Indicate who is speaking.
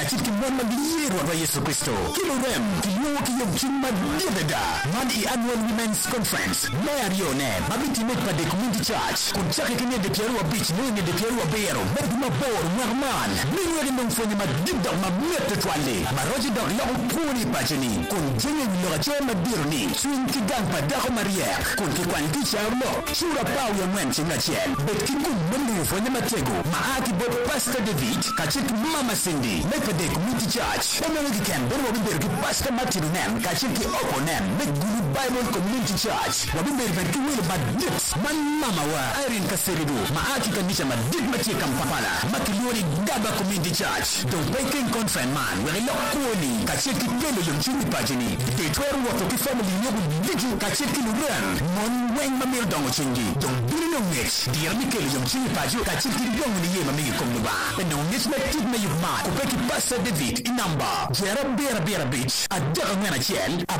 Speaker 1: kachit kimwana liyero wa Yesu Kristo kilorem kiyo chima dibeda man I annual women's conference Marione mabiti mekpa de community church kunchake kine de Pierua Beach nene de Pierua Bero meduma bor marman minwere mfoni madibda mamete twale maroji da lo puni pachini kunjenye lo chema dirni swinki gangpa da marier kunki kwanki charlo shura pau ya mwenchi ngachel betki kumbendu mfoni matego maaki bot Pastor David kachit mama Cindy mekpa de community church omeleki ken berwa bimberki Pastor Martin nem kachit ki okonem mekgulu Bible community church wabimberki benki wile madips man mama wa Irene Kaseridu maaki kanisha madip machi kampapala makilori Gaba community church don't breaking conference man where lo kuoni kachit ki pelo yomchini pachini betweru wa toki family nyogu diju kachit ki luran mon weng mamir dongo chingi don't bilino mix diarmi kelo yomchini pachu kachit ki dongo ni ye mamir komnuba peno nismetit me yubma kupeki Pastor David inamba jera bera beach adara ngana chiel